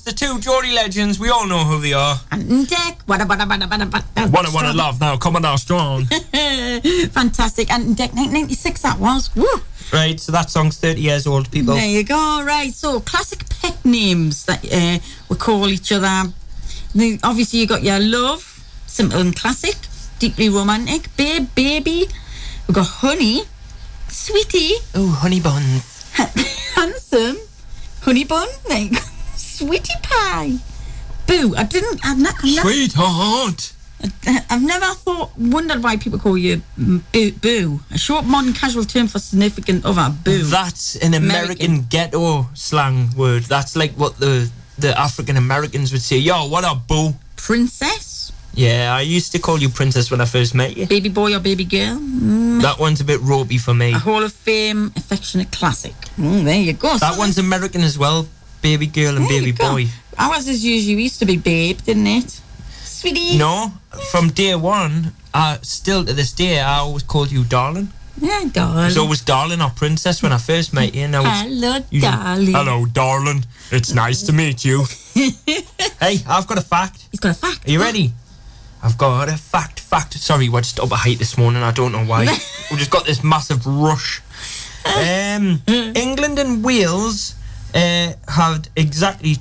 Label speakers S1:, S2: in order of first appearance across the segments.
S1: the two Geordie legends. We all know who they are.
S2: And Deck, what a
S1: love now, coming out strong.
S2: Fantastic. And Deck, 1996 that was. Woo.
S1: Right, so that song's 30 years old, people.
S2: There you go. Right, so classic pet names that we call each other. Now, obviously, you got your love, simple and classic, deeply romantic, babe, baby. We've got honey, sweetie.
S1: Oh, honey buns.
S2: Handsome, honey bun, like sweetie pie. Boo.
S1: Sweetheart.
S2: I've never wondered why people call you boo. A short modern casual term for significant other. Boo.
S1: That's an American ghetto slang word. That's like what the African Americans would say. Yo, what up, boo?
S2: Princess.
S1: Yeah, I used to call you princess when I first met you.
S2: Baby boy or baby girl.
S1: That one's a bit ropey for me.
S2: A Hall of Fame affectionate classic. There you go.
S1: That one's American as well. Baby girl and baby boy.
S2: Ours used to be babe, didn't it? Sweetie.
S1: No, from day one, still to this day, I always called you darling.
S2: Yeah, darling.
S1: It was always darling or princess when I first met you. And
S2: hello, darling.
S1: Hello, darling. It's nice to meet you. Hey, I've got a fact.
S2: He's got a fact.
S1: Are you ready? I've got a fact. Sorry, we're just up at height this morning. I don't know why. We've just got this massive rush. England and Wales had exactly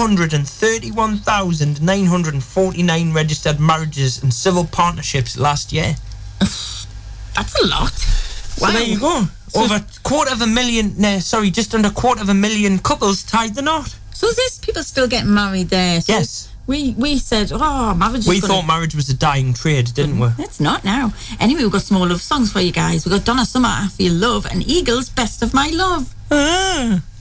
S1: 231,949 registered marriages and civil partnerships last year.
S2: That's a lot.
S1: So there you go. Just under 250,000 couples tied the knot.
S2: So is this people still getting married there? So
S1: yes.
S2: We said, marriage.
S1: We thought marriage was a dying trade, didn't we?
S2: It's not now. Anyway, we've got some more love songs for you guys. We've got Donna Summer, I Feel Love, and Eagles, Best of My Love.